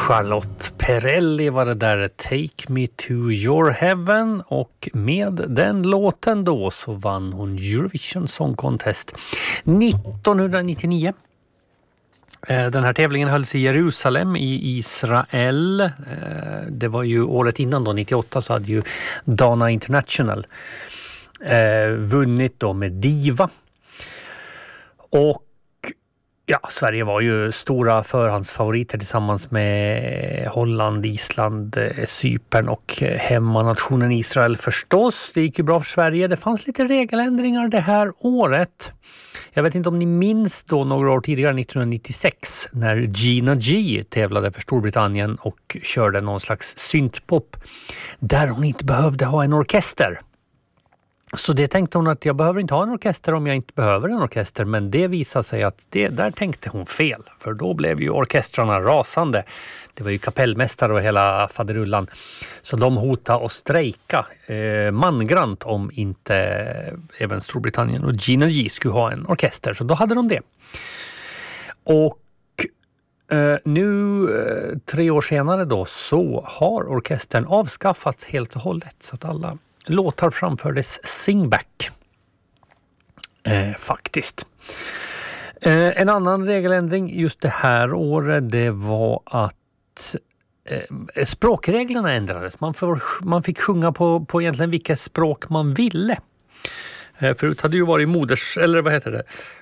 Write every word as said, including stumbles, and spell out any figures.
Charlotte Perrelli var det där, Take Me To Your Heaven, och med den låten då så vann hon Eurovision Song Contest nittonhundranittionio. Den här tävlingen hölls i Jerusalem i Israel. Det var ju året innan då, nittioåtta, så hade ju Dana International vunnit då med Diva. Och ja, Sverige var ju stora förhandsfavoriter tillsammans med Holland, Island, Cypern och hemmanationen Israel förstås. Det gick ju bra för Sverige. Det fanns lite regeländringar det här året. Jag vet inte om ni minns då några år tidigare, nittonhundranittiosex, när Gina G tävlade för Storbritannien och körde någon slags syntpop där hon inte behövde ha en orkester. Så det tänkte hon att jag behöver inte ha en orkester om jag inte behöver en orkester. Men det visade sig att det, där tänkte hon fel. För då blev ju orkestrarna rasande. Det var ju kapellmästare och hela faderullan. Så de hotade att strejka eh, mangrant om inte även Storbritannien och Gina G skulle ha en orkester. Så då hade de det. Och eh, nu eh, tre år senare då så har orkestern avskaffats helt och hållet. Så att alla låtar framfördes singback. Eh, faktiskt. Eh, en annan regeländring just det här året, det var att eh, språkreglerna ändrades. Man, för, man fick sjunga på, på egentligen vilka språk man ville. Eh, förut hade ju varit moders, eller vad heter det?